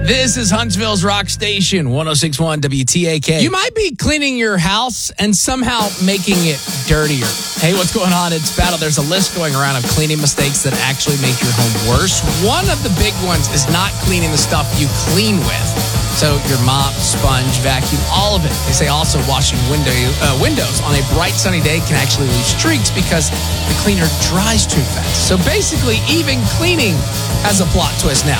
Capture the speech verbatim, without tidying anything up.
This is Huntsville's Rock Station, one oh six point one W T A K. You might be cleaning your house and somehow making it dirtier. Hey, what's going on? It's Battle. There's a list going around of cleaning mistakes that actually make your home worse. One of the big ones is not cleaning the stuff you clean with. So your mop, sponge, vacuum, all of it. They say also washing window uh, windows on a bright sunny day can actually leave streaks because the cleaner dries too fast. So basically, even cleaning has a plot twist now.